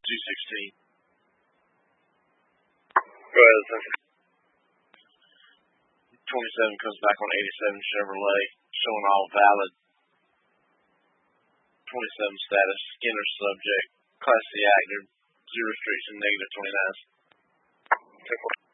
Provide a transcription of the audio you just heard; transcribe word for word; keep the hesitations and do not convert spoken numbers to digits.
two sixteen. Go ahead, attention. twenty-seven comes back on eighty-seven Chevrolet, showing all valid. twenty-seven status, Skinner subject, Class C active, zero restriction, negative twenty-nine. ten four.